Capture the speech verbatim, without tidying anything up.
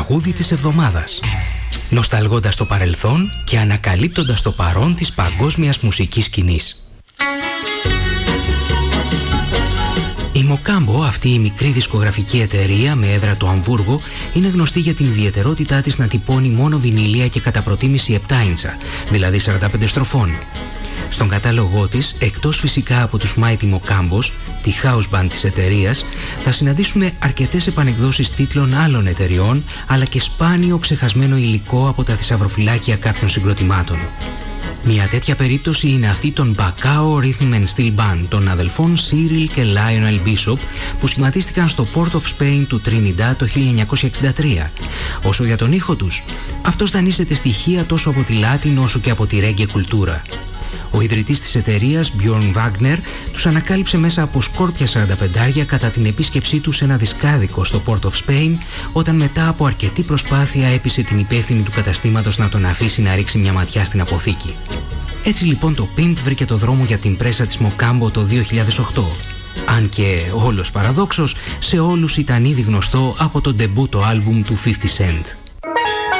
τραγούδι της εβδομάδας. Νοσταλγώντας το παρελθόν και ανακαλύπτοντας το παρόν της παγκόσμιας μουσικής σκηνής. Η Mocambo, αυτή η μικρή δισκογραφική εταιρεία με έδρα το Αμβούργο, είναι γνωστή για την ιδιαιτερότητά της να τυπώνει μόνο βινίλια και κατά προτίμηση επτά ίντσα, δηλαδή σαράντα πέντε στροφών. Στον κατάλογό της, εκτός φυσικά από τους Mighty Mocambos, τη house band της εταιρείας, θα συναντήσουμε αρκετές επανεκδόσεις τίτλων άλλων εταιριών, αλλά και σπάνιο ξεχασμένο υλικό από τα θησαυροφυλάκια κάποιων συγκροτημάτων. Μια τέτοια περίπτωση είναι αυτή των Bacao Rhythm and Steel Band των αδελφών Cyril και Lionel Bishop, που σχηματίστηκαν στο Port of Spain του Trinidad το χίλια εννιακόσια εξήντα τρία. Όσο για τον ήχο τους, αυτός δανείζεται στοιχεία τόσο από τη Latin όσο και από τη reggae κουλτούρα. Ο ιδρυτής της εταιρείας, Björn Wagner, τους ανακάλυψε μέσα από σκόρπια σαρανταπεντάρια κατά την επίσκεψή του σε ένα δισκάδικο στο Port of Spain, όταν μετά από αρκετή προσπάθεια έπεισε την υπεύθυνη του καταστήματος να τον αφήσει να ρίξει μια ματιά στην αποθήκη. Έτσι λοιπόν το Pimp βρήκε το δρόμο για την πρέσα της Mocambo το δύο χιλιάδες οκτώ. Αν και όλος παραδόξος, σε όλους ήταν ήδη γνωστό από το ντεμπούτο άλμπουμ του πενήντα Cent.